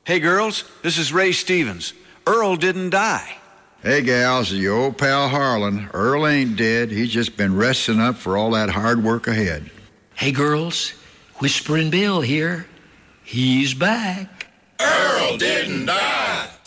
Hey, girls, this is Ray Stevens. Earl didn't die. Hey, gals, your old pal Harlan. Earl ain't dead. He's just been resting up for all that hard work ahead. Hey, girls, Whispering Bill here. He's back. Earl didn't die.